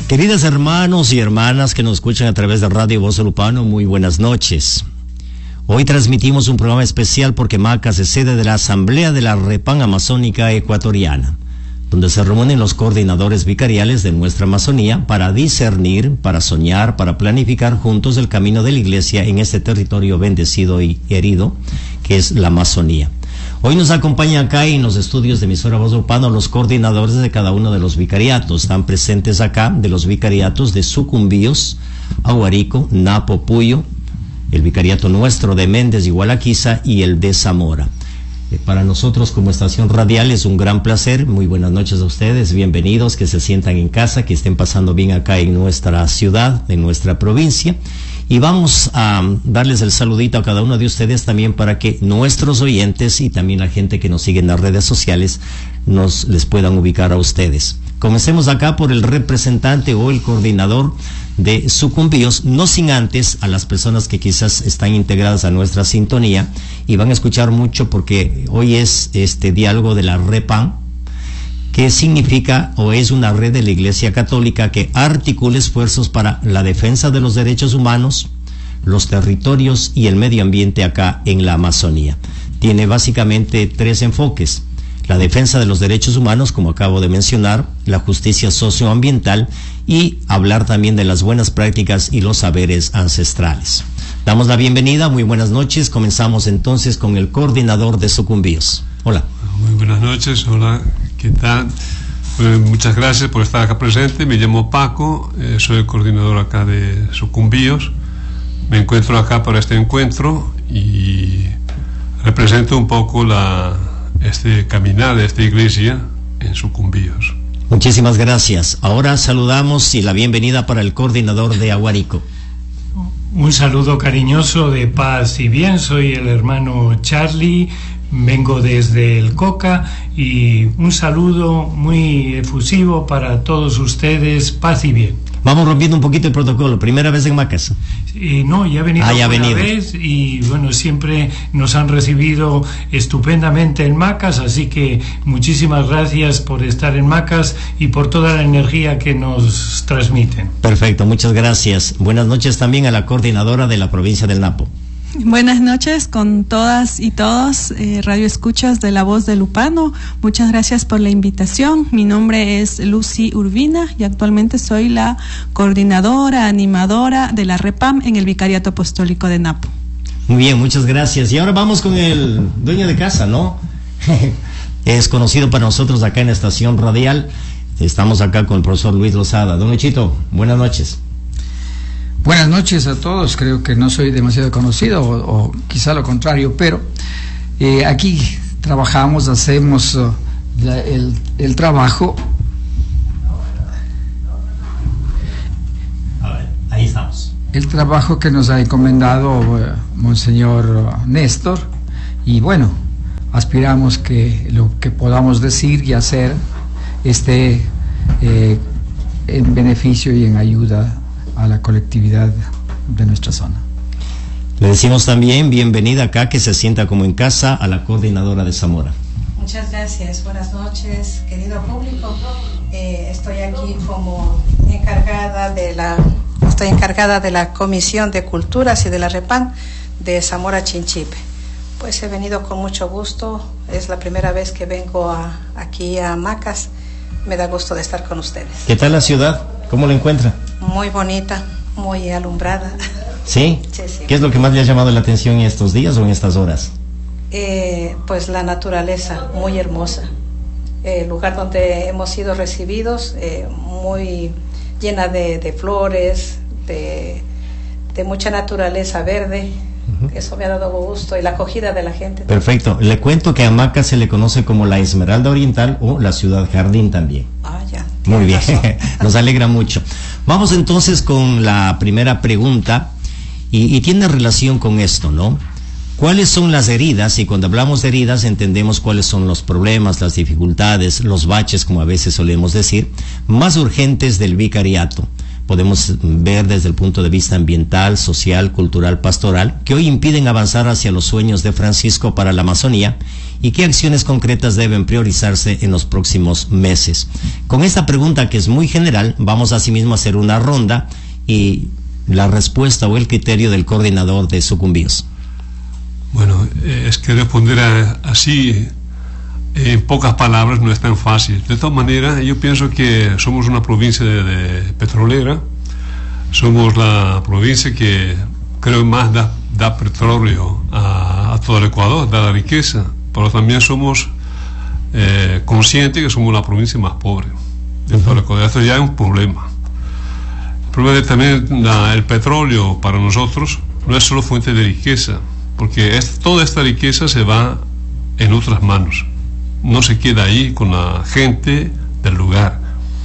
Queridos hermanos y hermanas que nos escuchan a través de Radio Voz Lupano, muy buenas noches. Hoy transmitimos un programa especial porque Macas es sede de la Asamblea de la Repán Amazónica Ecuatoriana, donde se reúnen los coordinadores vicariales de nuestra Amazonía para discernir, para soñar, para planificar juntos el camino de la Iglesia en este territorio bendecido y herido que es la Amazonía. Hoy nos acompaña acá en los estudios de emisora Voz Lupano los coordinadores de cada uno de los vicariatos. Están presentes acá de los vicariatos de Sucumbíos, Aguarico, Napo, Puyo, el vicariato nuestro de Méndez y Gualaquiza y el de Zamora. Para nosotros como estación radial es un gran placer. Muy buenas noches a ustedes, bienvenidos, que se sientan en casa, que estén pasando bien acá en nuestra ciudad, en nuestra provincia. Y vamos a darles el saludito a cada uno de ustedes también para que nuestros oyentes y también la gente que nos sigue en las redes sociales les puedan ubicar a ustedes. Comencemos acá por el representante o el coordinador de Sucumbíos, no sin antes a las personas que quizás están integradas a nuestra sintonía y van a escuchar mucho porque hoy es este diálogo de la Repán, que significa o es una red de la Iglesia Católica que articula esfuerzos para la defensa de los derechos humanos, los territorios y el medio ambiente acá en la Amazonía. Tiene básicamente tres enfoques: la defensa de los derechos humanos, como acabo de mencionar, la justicia socioambiental y hablar también de las buenas prácticas y los saberes ancestrales. Damos la bienvenida, muy buenas noches. Comenzamos entonces con el coordinador de Sucumbíos. Hola. Muy buenas noches, hola, ¿qué tal? Muchas gracias por estar acá presente. Me llamo Paco, soy el coordinador acá de Sucumbíos. Me encuentro acá para este encuentro y represento un poco este caminar de esta iglesia en Sucumbíos. Muchísimas gracias. Ahora saludamos y la bienvenida para el coordinador de Aguarico. Un saludo cariñoso de paz y bien. Soy el hermano Charlie. Vengo desde el Coca y un saludo muy efusivo para todos ustedes, paz y bien. Vamos rompiendo un poquito el protocolo. ¿Primera vez en Macas? No, ya he venido una vez y bueno, siempre nos han recibido estupendamente en Macas, así que muchísimas gracias por estar en Macas y por toda la energía que nos transmiten. Perfecto, muchas gracias. Buenas noches también a la coordinadora de la provincia del Napo. Buenas noches con todas y todos, radio escuchas de La Voz de Lupano. Muchas gracias por la invitación. Mi nombre es Lucy Urbina y actualmente soy la coordinadora, animadora de la Repam en el Vicariato Apostólico de Napo. Muy bien, muchas gracias. Y ahora vamos con el dueño de casa, ¿no? Es conocido para nosotros acá en la estación radial. Estamos acá con el profesor Luis Lozada. Don Luchito, buenas noches. Buenas noches a todos. Creo que no soy demasiado conocido o quizá lo contrario, pero aquí trabajamos, hacemos el trabajo. A ver, ahí estamos. El trabajo que nos ha encomendado Monseñor Néstor, y bueno, aspiramos que lo que podamos decir y hacer esté en beneficio y en ayuda a la colectividad de nuestra zona. Le decimos también bienvenida acá, que se sienta como en casa, a la coordinadora de Zamora. Muchas gracias, buenas noches, querido público. Estoy aquí como encargada de la Comisión de Culturas y de la Repán de Zamora Chinchipe. Pues he venido con mucho gusto, es la primera vez que vengo aquí a Macas. Me da gusto de estar con ustedes. ¿Qué tal la ciudad? ¿Cómo la encuentra? Muy bonita, muy alumbrada. ¿Sí? Sí, sí. ¿Qué es lo que más le ha llamado la atención en estos días o en estas horas? Pues la naturaleza, muy hermosa. El lugar donde hemos sido recibidos, muy llena de flores, de mucha naturaleza verde. Eso me ha dado gusto, y la acogida de la gente. Perfecto. Le cuento que a Macas se le conoce como la Esmeralda Oriental o la Ciudad Jardín también. Ah, ya. Muy bien, nos alegra mucho. Vamos entonces con la primera pregunta y tiene relación con esto, ¿no? ¿Cuáles son las heridas? Y cuando hablamos de heridas entendemos cuáles son los problemas, las dificultades, los baches, como a veces solemos decir, más urgentes del vicariato, podemos ver desde el punto de vista ambiental, social, cultural, pastoral, que hoy impiden avanzar hacia los sueños de Francisco para la Amazonía y qué acciones concretas deben priorizarse en los próximos meses? Con esta pregunta, que es muy general, vamos asimismo a hacer una ronda y la respuesta o el criterio del coordinador de Sucumbíos. Bueno, es que responder así en pocas palabras no es tan fácil. De todas maneras, yo pienso que somos una provincia de petrolera, somos la provincia que creo más da petróleo a todo el Ecuador, da la riqueza, pero también somos conscientes que somos la provincia más pobre de todo el Ecuador. Esto ya es un problema. El problema es también el petróleo para nosotros no es solo fuente de riqueza, porque toda esta riqueza se va en otras manos, no se queda ahí con la gente del lugar.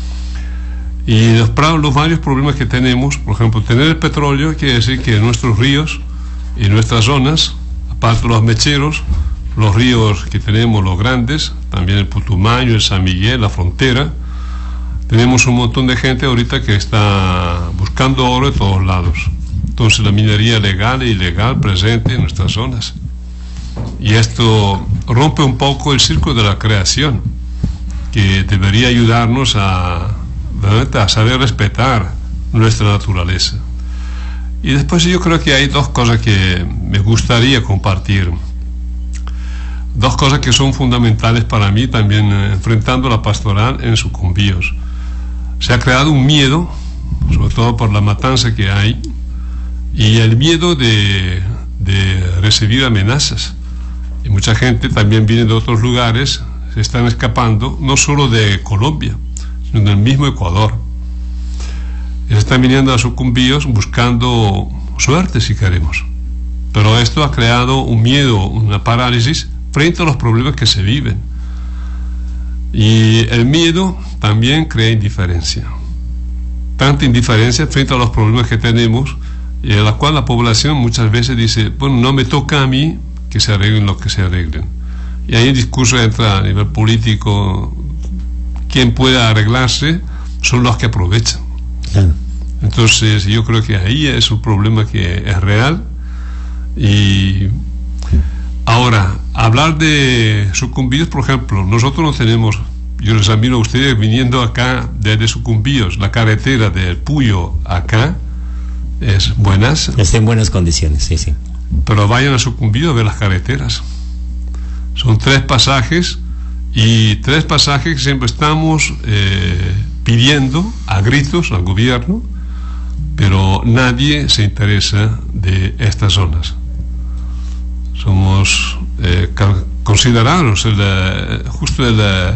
Y los varios problemas que tenemos, por ejemplo, tener el petróleo quiere decir que nuestros ríos y nuestras zonas, aparte de los mecheros, los ríos que tenemos, los grandes, también el Putumayo, el San Miguel, la frontera, tenemos un montón de gente ahorita que está buscando oro de todos lados. Entonces la minería legal e ilegal presente en nuestras zonas. Y esto rompe un poco el círculo de la creación, que debería ayudarnos a saber respetar nuestra naturaleza. Y después yo creo que hay dos cosas que me gustaría compartir. Dos cosas que son fundamentales para mí también enfrentando la pastoral en Sucumbíos. Se ha creado un miedo, sobre todo por la matanza que hay, y el miedo de recibir amenazas. Y mucha gente también viene de otros lugares, se están escapando, no solo de Colombia, sino del mismo Ecuador. Y se están viniendo a Sucumbíos buscando suerte, si queremos. Pero esto ha creado un miedo, una parálisis frente a los problemas que se viven. Y el miedo también crea indiferencia. Tanta indiferencia frente a los problemas que tenemos, y en la cual la población muchas veces dice, bueno, no me toca a mí, que se arreglen lo que se arreglen. Y ahí el discurso entra a nivel político. Quien pueda arreglarse son los que aprovechan. Entonces yo creo que ahí es un problema que es real. Y ahora, hablar de Sucumbíos, por ejemplo, nosotros no tenemos, yo les admiro a ustedes viniendo acá desde Sucumbíos, la carretera del Puyo acá es buenas. Está en buenas condiciones, sí, sí. Pero vayan a Sucumbíos a ver las carreteras. Son 3 pasajes, y 3 pasajes que siempre estamos pidiendo a gritos al gobierno, pero nadie se interesa de estas zonas. Somos considerados justo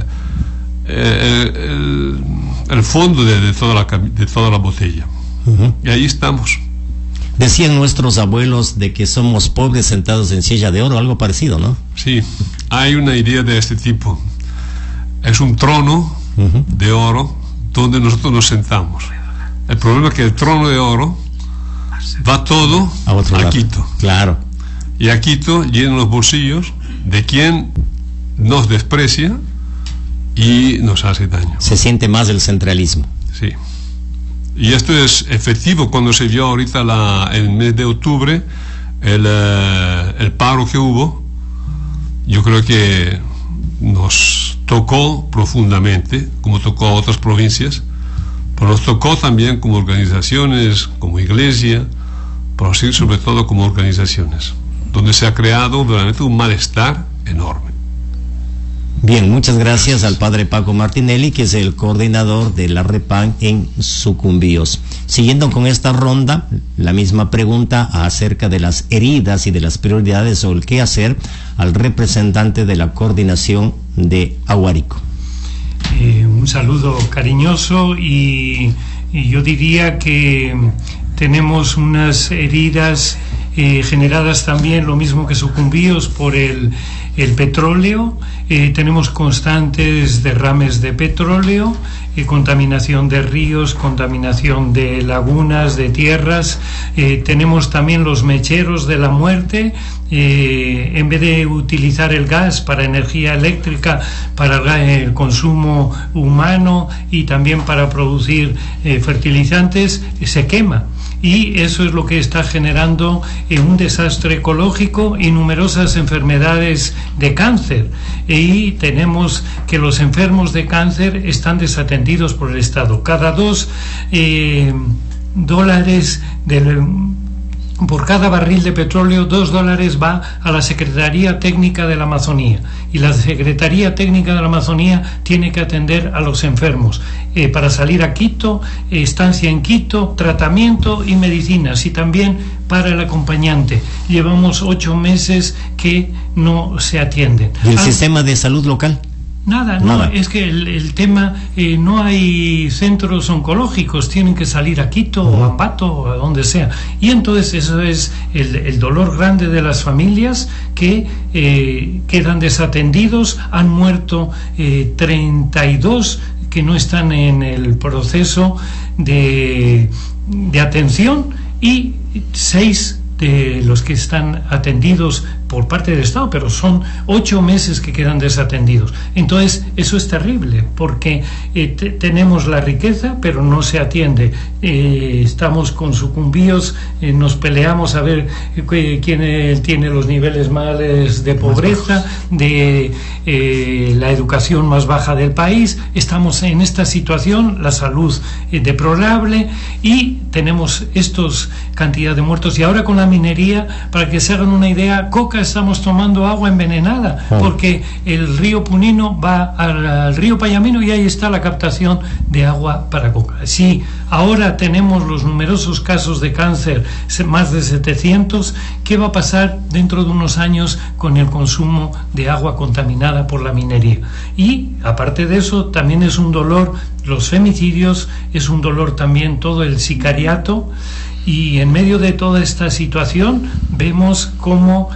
el fondo de toda la botella. Y ahí estamos. Decían nuestros abuelos de que somos pobres sentados en silla de oro, algo parecido, ¿no? Sí, hay una idea de este tipo. Es un trono de oro donde nosotros nos sentamos. El problema es que el trono de oro va todo a Quito. Claro. Y a Quito llenan los bolsillos de quien nos desprecia y nos hace daño. Se siente más el centralismo. Sí. Y esto es efectivo cuando se vio ahorita el mes de octubre, el paro que hubo. Yo creo que nos tocó profundamente, como tocó a otras provincias, pero nos tocó también como organizaciones, como iglesia, pero sí sobre todo como organizaciones, donde se ha creado realmente un malestar enorme. Bien, muchas gracias al padre Paco Martinelli, que es el coordinador de la Repan en Sucumbíos. Siguiendo con esta ronda, la misma pregunta acerca de las heridas y de las prioridades o el qué hacer al representante de la coordinación de Aguarico. Un saludo cariñoso y yo diría que tenemos unas heridas generadas también, lo mismo que Sucumbíos, por el petróleo. Tenemos constantes derrames de petróleo contaminación de ríos, contaminación de lagunas, de tierras. Tenemos también los mecheros de la muerte. En vez de utilizar el gas para energía eléctrica, para el consumo humano y también para producir fertilizantes, se quema. Y eso es lo que está generando un desastre ecológico y numerosas enfermedades de cáncer. Y tenemos que los enfermos de cáncer están desatendidos por el Estado. Cada $2 por cada barril de petróleo, $2 va a la Secretaría Técnica de la Amazonía, y la Secretaría Técnica de la Amazonía tiene que atender a los enfermos para salir a Quito, estancia en Quito, tratamiento y medicinas, y también para el acompañante. Llevamos 8 meses que no se atienden. ¿Y el sistema de salud local? Nada. Es que el tema, no hay centros oncológicos, tienen que salir a Quito o a Ambato o a donde sea. Y entonces eso es el dolor grande de las familias que quedan desatendidos. Han muerto 32 que no están en el proceso de atención, y 6 de los que están atendidos por parte del Estado, pero son 8 meses que quedan desatendidos. Entonces eso es terrible, porque tenemos la riqueza pero no se atiende. Estamos con sucumbíos, nos peleamos a ver quién tiene los niveles más de pobreza, de la educación más baja del país. Estamos en esta situación, la salud deplorable, y tenemos estos cantidad de muertos. Y ahora con la minería, para que se hagan una idea, Coca estamos tomando agua envenenada, porque el río Punino va al río Payamino y ahí está la captación de agua para Coca. Sí, ahora tenemos los numerosos casos de cáncer, más de 700, ¿qué va a pasar dentro de unos años con el consumo de agua contaminada por la minería? Y aparte de eso, también es un dolor los femicidios, es un dolor también todo el sicariato. Y en medio de toda esta situación vemos cómo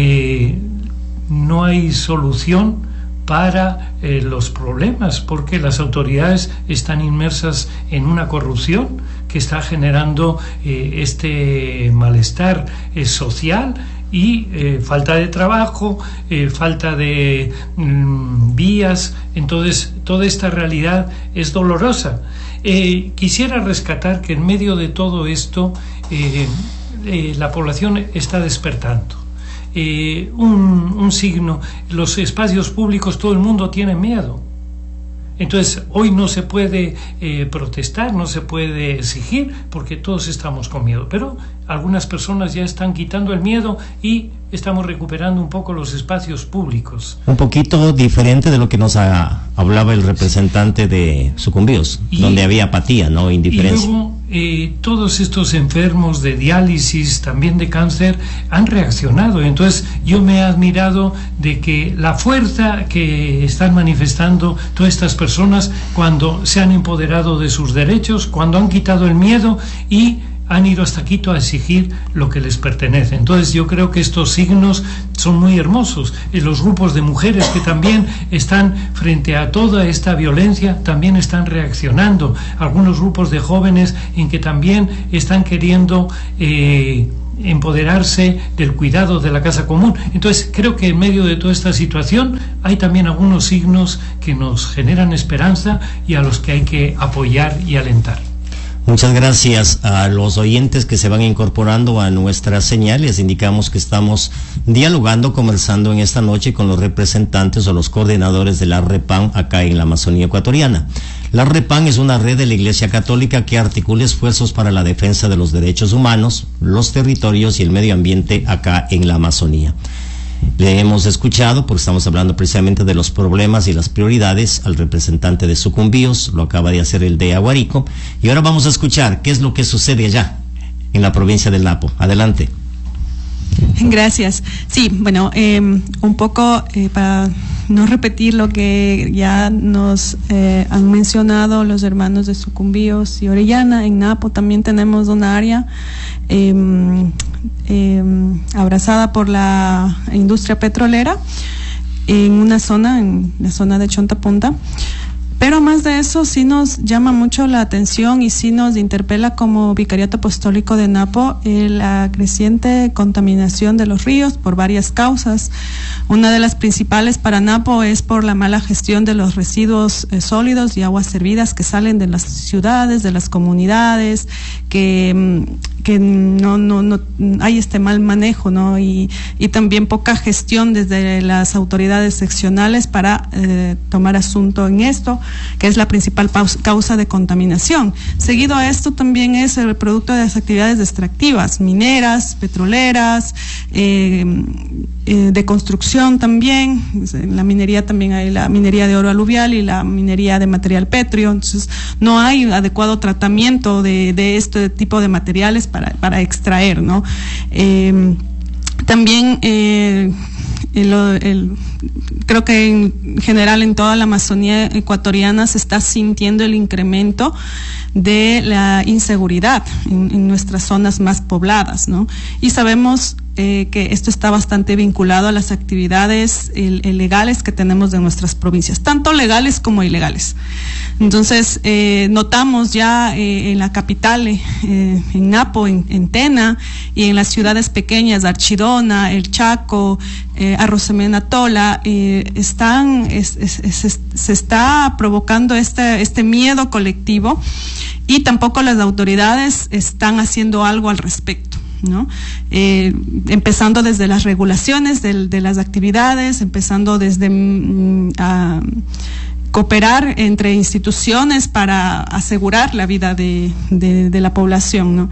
no hay solución para los problemas, porque las autoridades están inmersas en una corrupción que está generando este malestar social y falta de trabajo, falta de vías. Entonces toda esta realidad es dolorosa. Quisiera rescatar que en medio de todo esto la población está despertando. Un signo, los espacios públicos, todo el mundo tiene miedo. Entonces hoy no se puede protestar, no se puede exigir, porque todos estamos con miedo, pero algunas personas ya están quitando el miedo y estamos recuperando un poco los espacios públicos. Un poquito diferente de lo que nos hablaba el representante de Sucumbíos, donde había apatía, ¿no? Indiferencia. Y luego todos estos enfermos de diálisis, también de cáncer, han reaccionado. Entonces yo me he admirado de que la fuerza que están manifestando todas estas personas cuando se han empoderado de sus derechos, cuando han quitado el miedo y han ido hasta Quito a exigir lo que les pertenece. Entonces yo creo que estos signos son muy hermosos. Los grupos de mujeres que también están frente a toda esta violencia también están reaccionando. Algunos grupos de jóvenes en que también están queriendo empoderarse del cuidado de la casa común. Entonces creo que en medio de toda esta situación hay también algunos signos que nos generan esperanza y a los que hay que apoyar y alentar. Muchas gracias a los oyentes que se van incorporando a nuestra señal. Les indicamos que estamos dialogando, conversando en esta noche con los representantes o los coordinadores de la REPAN acá en la Amazonía ecuatoriana. La REPAN es una red de la Iglesia Católica que articula esfuerzos para la defensa de los derechos humanos, los territorios y el medio ambiente acá en la Amazonía. Le hemos escuchado, porque estamos hablando precisamente de los problemas y las prioridades, al representante de Sucumbíos, lo acaba de hacer el de Aguarico, y ahora vamos a escuchar qué es lo que sucede allá, en la provincia del Napo. Adelante. Gracias. Sí, bueno, un poco para no repetir lo que ya nos han mencionado los hermanos de Sucumbíos y Orellana, en Napo también tenemos una área abrazada por la industria petrolera en una zona, en la zona de Chontapunta, Pero más de eso, sí nos llama mucho la atención y sí nos interpela como Vicariato Apostólico de Napo la creciente contaminación de los ríos por varias causas. Una de las principales para Napo es por la mala gestión de los residuos sólidos y aguas servidas que salen de las ciudades, de las comunidades, que no hay este mal manejo, ¿no? Y también poca gestión desde las autoridades seccionales para tomar asunto en esto, que es la principal causa de contaminación. Seguido a esto también es el producto de las actividades extractivas, mineras, petroleras, de construcción también. En la minería también hay la minería de oro aluvial y la minería de material pétreo. Entonces no hay adecuado tratamiento de este tipo de materiales para extraer, ¿no? También creo que en general en toda la Amazonía ecuatoriana se está sintiendo el incremento de la inseguridad en nuestras zonas más pobladas, ¿no? Y sabemos que esto está bastante vinculado a las actividades legales que tenemos de nuestras provincias, tanto legales como ilegales. Entonces, notamos ya en la capital, en Napo, en Tena, y en las ciudades pequeñas, Archidona, El Chaco, Arrosemena, Tola, se está provocando este miedo colectivo, y tampoco las autoridades están haciendo algo al respecto, ¿no? Empezando desde las regulaciones de las actividades, empezando desde cooperar entre instituciones para asegurar la vida de la población, ¿no?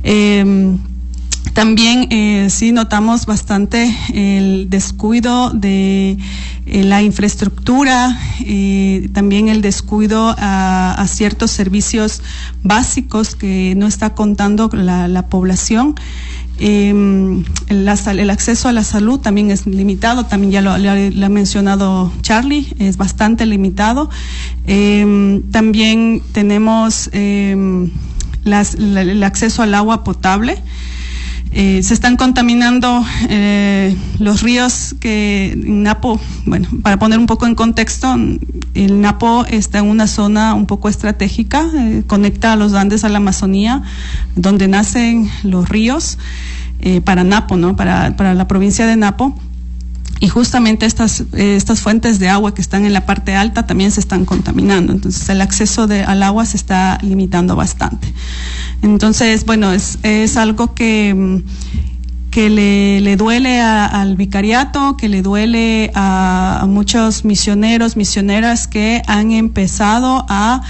También sí notamos bastante el descuido de la infraestructura, también el descuido a ciertos servicios básicos que no está contando la población. El acceso a la salud también es limitado, también ya lo ha mencionado Charlie, es bastante limitado. También tenemos el acceso al agua potable. Se están contaminando los ríos que en Napo, bueno, para poner un poco en contexto, el Napo está en una zona un poco estratégica, conecta a los Andes a la Amazonía, donde nacen los ríos para Napo, ¿no? Para la provincia de Napo. Y justamente estas fuentes de agua que están en la parte alta también se están contaminando. Entonces el acceso al agua se está limitando bastante. Entonces, bueno, es algo que le duele al vicariato, que le duele a muchos misioneros, misioneras que han empezado a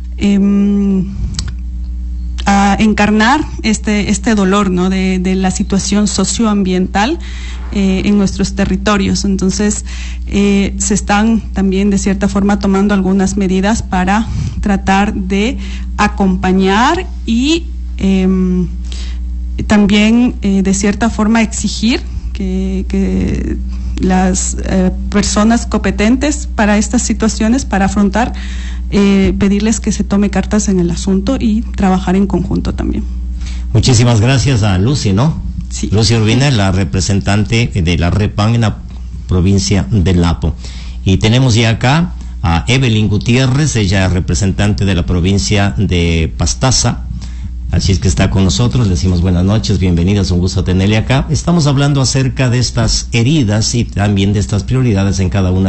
encarnar este dolor, ¿no? de la situación socioambiental en nuestros territorios. Entonces se están también de cierta forma tomando algunas medidas para tratar de acompañar y también de cierta forma exigir que las personas competentes para estas situaciones, para afrontar, pedirles que se tome cartas en el asunto y trabajar en conjunto también. Muchísimas gracias a Lucy, ¿no? Sí. Lucy Urbina, la representante de la REPAN en la provincia de Napo. Y tenemos ya acá a Evelyn Gutiérrez, ella es representante de la provincia de Pastaza. Así es que está con nosotros, le decimos buenas noches, bienvenidas, un gusto tenerle acá. Estamos hablando acerca de estas heridas y también de estas prioridades en cada una